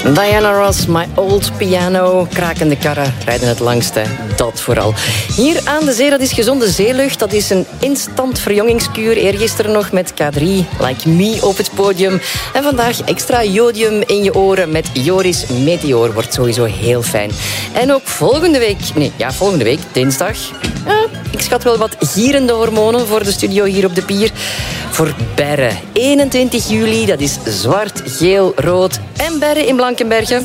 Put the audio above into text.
Diana Ross, My Old Piano. Krakende karren rijden het langste, dat vooral. Hier aan de zee, dat is gezonde zeelucht. Dat is een instant verjongingskuur. Eergisteren nog met K3, Like Me op het podium. En vandaag extra jodium in je oren met Joris Meteor. Wordt sowieso heel fijn. En ook volgende week, dinsdag. Ik schat wel wat gierende hormonen voor de studio hier op de pier. Voor Berre. 21 juli, dat is zwart, geel, rood en Berre in Blankenbergen.